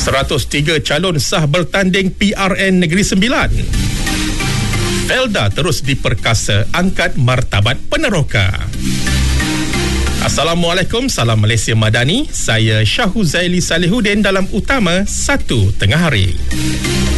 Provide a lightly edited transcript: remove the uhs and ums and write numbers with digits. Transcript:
103 calon sah bertanding PRN Negeri Sembilan. Felda terus diperkasa angkat martabat peneroka. Assalamualaikum, salam Malaysia Madani. Saya Syahuzaili Salihuddin dalam Utama 1 Tengah Hari.